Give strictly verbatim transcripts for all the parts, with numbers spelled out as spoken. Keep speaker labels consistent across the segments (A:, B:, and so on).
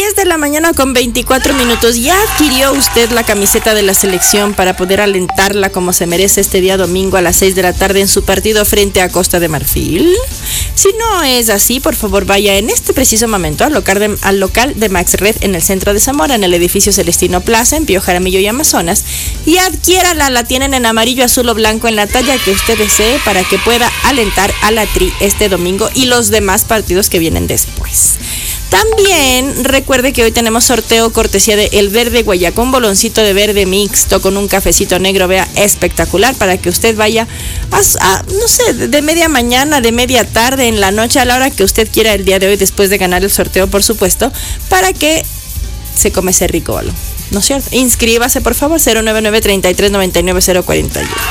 A: diez de la mañana con veinticuatro minutos. ¿Ya adquirió usted la camiseta de la selección para poder alentarla como se merece este día domingo a las seis de la tarde en su partido frente a Costa de Marfil? Si no es así, por favor vaya en este preciso momento al local de, al local de Max Red en el centro de Zamora, en el edificio Celestino Plaza, en Pío Jaramillo y Amazonas, y adquiérala. La tienen en amarillo, azul o blanco en la talla que usted desee para que pueda alentar a la Tri este domingo y los demás partidos que vienen después. También recuerde que hoy tenemos sorteo cortesía de El Verde Guayacán, un boloncito de verde mixto con un cafecito negro, vea, espectacular, para que usted vaya a, a, no sé, de media mañana, de media tarde, en la noche, a la hora que usted quiera el día de hoy, después de ganar el sorteo, por supuesto, para que se come ese rico bolo, ¿no es cierto? Inscríbase, por favor, cero nueve nueve, treinta y tres, noventa y nueve, cero cuarenta y uno.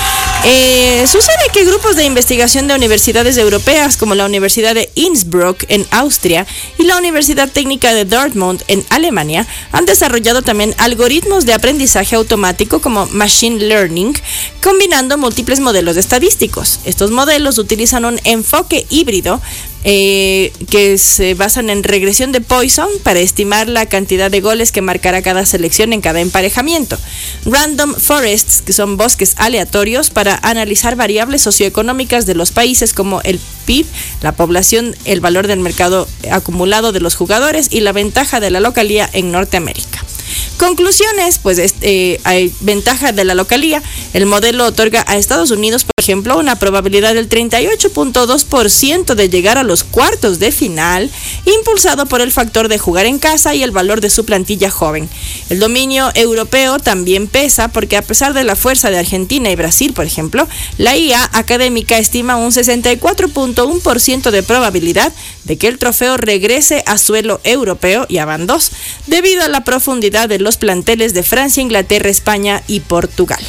A: Eh, sucede que grupos de investigación de universidades europeas como la Universidad de Innsbruck en Austria y la Universidad Técnica de Dortmund en Alemania han desarrollado también algoritmos de aprendizaje automático como Machine Learning, combinando múltiples modelos estadísticos. Estos modelos utilizan un enfoque híbrido Eh, que se basan en regresión de Poisson para estimar la cantidad de goles que marcará cada selección en cada emparejamiento. Random Forests, que son bosques aleatorios, para analizar variables socioeconómicas de los países como el P I B, la población, el valor del mercado acumulado de los jugadores y la ventaja de la localía en Norteamérica. Conclusiones, pues eh, hay ventaja de la localía. El modelo otorga a Estados Unidos, por ejemplo, una probabilidad del treinta y ocho punto dos por ciento de llegar a los cuartos de final, impulsado por el factor de jugar en casa y el valor de su plantilla joven. El dominio europeo también pesa porque, a pesar de la fuerza de Argentina y Brasil, por ejemplo, la I A académica estima un sesenta y cuatro punto uno por ciento de probabilidad de que el trofeo regrese a suelo europeo, ya van dos, debido a la profundidad de los planteles de Francia, Inglaterra, España y Portugal.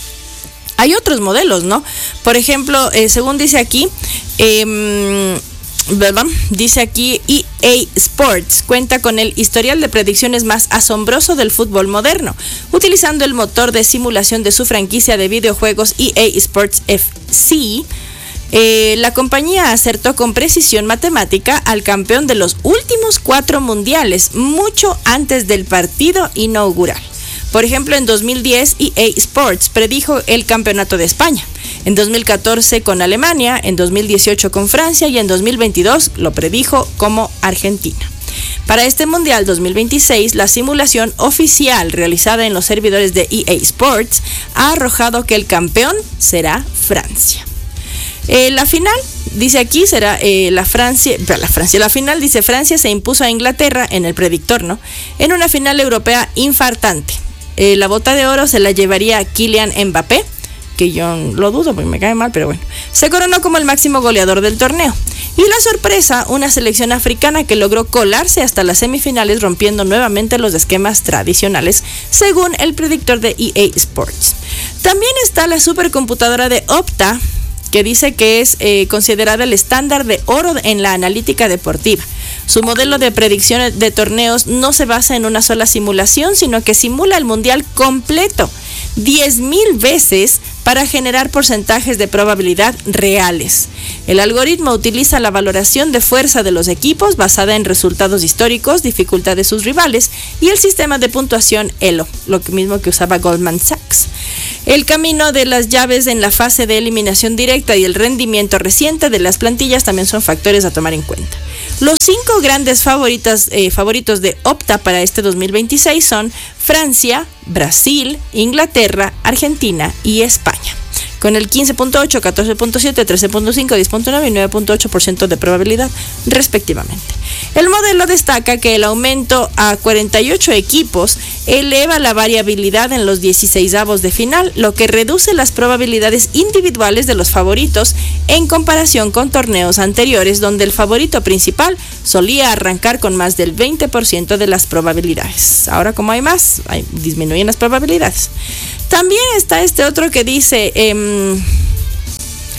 A: Hay otros modelos, ¿no? Por ejemplo, eh, según dice aquí, eh, ¿verdad? Dice aquí, E A Sports cuenta con el historial de predicciones más asombroso del fútbol moderno, utilizando el motor de simulación de su franquicia de videojuegos E A Sports F C. Eh, la compañía acertó con precisión matemática al campeón de los últimos cuatro mundiales, mucho antes del partido inaugural. Por ejemplo, en dos mil diez, E A Sports predijo el campeonato de España, en dos mil catorce con Alemania, en dos mil dieciocho con Francia y en dos mil veintidós lo predijo como Argentina. Para este Mundial dos mil veintiséis, la simulación oficial realizada en los servidores de E A Sports ha arrojado que el campeón será Francia. Eh, la final, dice aquí, será eh, la Francia, la Francia, la final, dice Francia se impuso a Inglaterra en el predictor, ¿no? En una final europea infartante. Eh, la bota de oro se la llevaría Kylian Mbappé, que yo lo dudo porque me cae mal, pero bueno. Se coronó como el máximo goleador del torneo. Y la sorpresa, una selección africana que logró colarse hasta las semifinales, rompiendo nuevamente los esquemas tradicionales, según el predictor de E A Sports. También está la supercomputadora de Opta, que dice que es eh, considerada el estándar de oro en la analítica deportiva. Su modelo de predicción de torneos no se basa en una sola simulación, sino que simula el mundial completo, diez mil veces, para generar porcentajes de probabilidad reales. El algoritmo utiliza la valoración de fuerza de los equipos basada en resultados históricos, dificultad de sus rivales y el sistema de puntuación Elo, lo mismo que usaba Goldman Sachs. El camino de las llaves en la fase de eliminación directa y el rendimiento reciente de las plantillas también son factores a tomar en cuenta. Los cinco grandes favoritas, eh, favoritos de Opta para este dos mil veintiséis son Francia, Brasil, Inglaterra, Argentina y España, con el quince punto ocho, catorce punto siete, trece punto cinco, diez punto nueve y nueve punto ocho por ciento de probabilidad, respectivamente. El modelo destaca que el aumento a cuarenta y ocho equipos eleva la variabilidad en los dieciseisavos de final, lo que reduce las probabilidades individuales de los favoritos en comparación con torneos anteriores, donde el favorito principal solía arrancar con más del veinte por ciento de las probabilidades. Ahora, como hay más, hay, disminuyen las probabilidades. También está este otro que dice... Eh,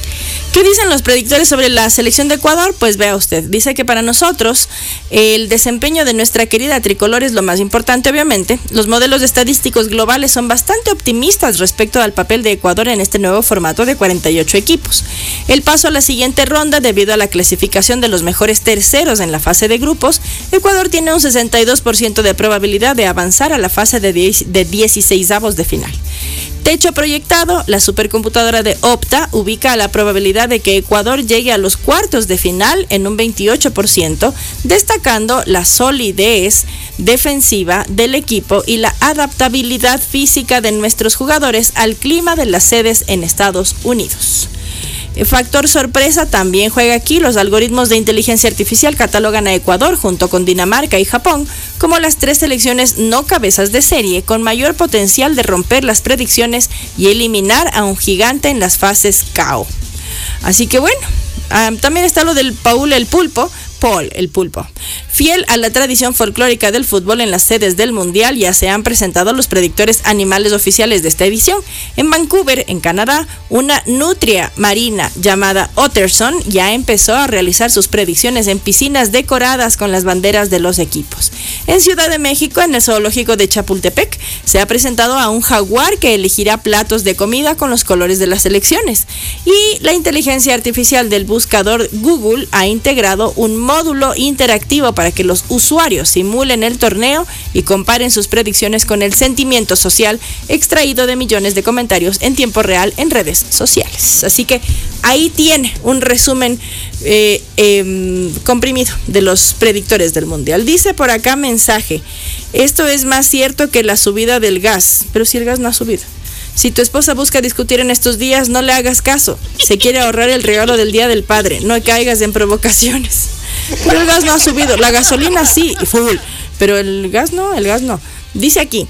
A: ¿Qué dicen los predictores sobre la selección de Ecuador? Pues vea usted, dice que para nosotros el desempeño de nuestra querida tricolor es lo más importante, obviamente. Los modelos estadísticos globales son bastante optimistas respecto al papel de Ecuador en este nuevo formato de cuarenta y ocho equipos. El paso a la siguiente ronda, debido a la clasificación de los mejores terceros en la fase de grupos, Ecuador tiene un sesenta y dos por ciento de probabilidad de avanzar a la fase de dieciseisavos de final. Techo proyectado, la supercomputadora de Opta ubica la probabilidad de que Ecuador llegue a los cuartos de final en un veintiocho por ciento, destacando la solidez defensiva del equipo y la adaptabilidad física de nuestros jugadores al clima de las sedes en Estados Unidos. El factor sorpresa también juega aquí. Los algoritmos de inteligencia artificial catalogan a Ecuador junto con Dinamarca y Japón como las tres selecciones no cabezas de serie con mayor potencial de romper las predicciones y eliminar a un gigante en las fases K O. Así que bueno, um, también está lo del Paul el Pulpo, Paul el Pulpo. Fiel a la tradición folclórica del fútbol en las sedes del Mundial, ya se han presentado los predictores animales oficiales de esta edición. En Vancouver, en Canadá, una nutria marina llamada Otterson ya empezó a realizar sus predicciones en piscinas decoradas con las banderas de los equipos. En Ciudad de México, en el zoológico de Chapultepec, se ha presentado a un jaguar que elegirá platos de comida con los colores de las selecciones. Y la inteligencia artificial del buscador Google ha integrado un módulo interactivo para que los usuarios simulen el torneo y comparen sus predicciones con el sentimiento social extraído de millones de comentarios en tiempo real en redes sociales. Así que ahí tiene un resumen eh, eh, comprimido de los predictores del Mundial. Dice por acá mensaje, esto es más cierto que la subida del gas, pero si el gas no ha subido. Si tu esposa busca discutir en estos días, no le hagas caso. Se quiere ahorrar el regalo del Día del Padre. No caigas en provocaciones. Pero el gas no ha subido. La gasolina sí, full. Pero el gas no, el gas no. Dice aquí.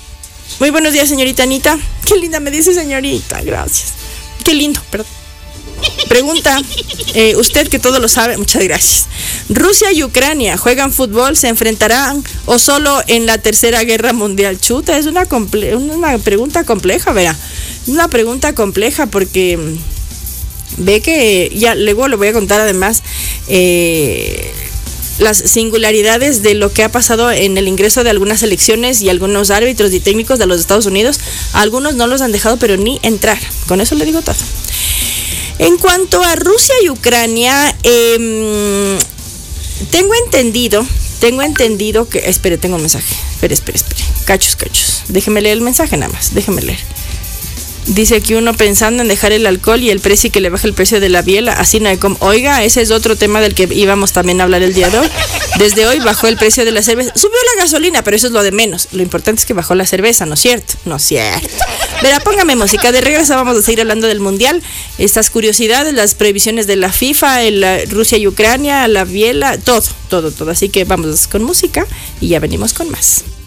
A: Muy buenos días, señorita Anita. Qué linda me dice señorita, gracias. Qué lindo, perdón. Pregunta, eh, usted que todo lo sabe, muchas gracias. Rusia y Ucrania juegan fútbol, se enfrentarán o solo en la tercera guerra mundial. Chuta, es una, comple- una pregunta compleja, verá. Una pregunta compleja porque ve que, ya luego le voy a contar además eh, las singularidades de lo que ha pasado en el ingreso de algunas selecciones y algunos árbitros y técnicos de los Estados Unidos. A algunos no los han dejado pero ni entrar. Con eso le digo todo. En cuanto a Rusia y Ucrania, eh, tengo entendido, tengo entendido que... Espere, tengo un mensaje. Espere, espere, espere. Cachos, cachos. Déjeme leer el mensaje nada más, déjeme leer. Dice que uno pensando en dejar el alcohol y el precio y que le baje el precio de la biela, así no hay como... Oiga, ese es otro tema del que íbamos también a hablar el día de hoy. Desde hoy bajó el precio de la cerveza. Subió la gasolina, pero eso es lo de menos. Lo importante es que bajó la cerveza, ¿no es cierto? No es cierto. Verá, póngame música. De regreso vamos a seguir hablando del Mundial. Estas curiosidades, las previsiones de la FIFA, el, Rusia y Ucrania, la biela, todo, todo, todo. Así que vamos con música y ya venimos con más.